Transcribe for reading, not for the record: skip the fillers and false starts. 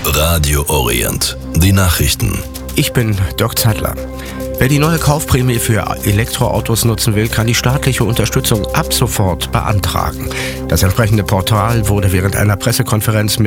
Radio Orient. Die Nachrichten. Ich bin Dirk Zeitler. Wer die neue Kaufprämie für Elektroautos nutzen will, kann die staatliche Unterstützung ab sofort beantragen. Das entsprechende Portal wurde während einer Pressekonferenz